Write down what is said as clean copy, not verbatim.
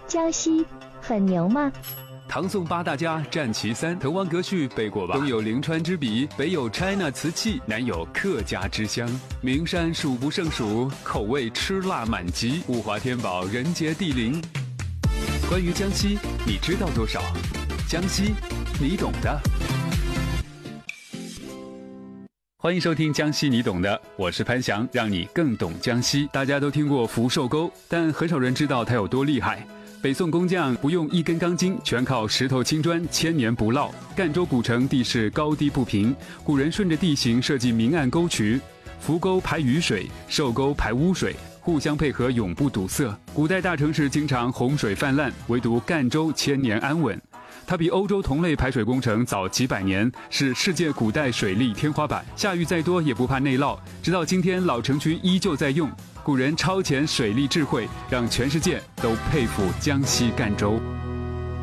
江西很牛吗？ 唐宋八大家战其三，滕王阁序背过吧？东有临川之笔，北有 China 瓷器，南有客家之乡。名山数不胜数，口味吃辣满级，物华天宝，人杰地灵。关于江西，你知道多少？江西，你懂的。欢迎收听江西你懂的，我是潘翔，让你更懂江西。大家都听过福寿沟，但很少人知道它有多厉害。北宋工匠不用一根钢筋，全靠石头青砖，千年不落。赣州古城地势高低不平，古人顺着地形设计明暗沟渠，福沟排雨水，寿沟排污水，互相配合，永不堵塞。古代大城市经常洪水泛滥，唯独赣州千年安稳。它比欧洲同类排水工程早几百年，是世界古代水利天花板，下雨再多也不怕内涝。直到今天，老城区依旧在用。古人超前水利智慧，让全世界都佩服江西赣州。